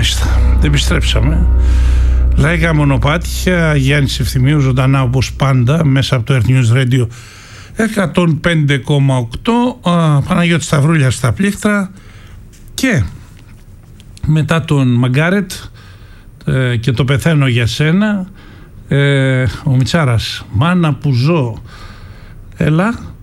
Μάλιστα, επιστρέψαμε. Λαϊκά μονοπάτια, Γιάννης Ευθυμίου, ζωντανά όπως πάντα μέσα από το Earth News Radio 105,8. Παναγιώτης Σταυρούλιας στα πλήκτρα. Και μετά τον Μαγκάρετ και το πεθαίνω για σένα, ο Μιτσάρας, μάνα που ζω, έλα.